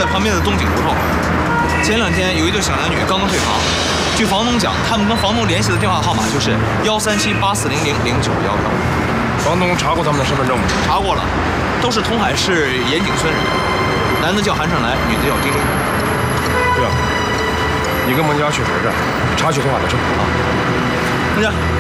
旁边的东景胡同。前2天有一对小男女刚刚退房，据房东讲，他们跟房东联系的电话号码就是13784000911。 房东查过他们的身份证吗？ 查过了，都是通海市盐井村人，男的叫韩胜来，女的叫丁玲。 对啊，你跟孟佳去海站查取通海的证啊。 孟佳。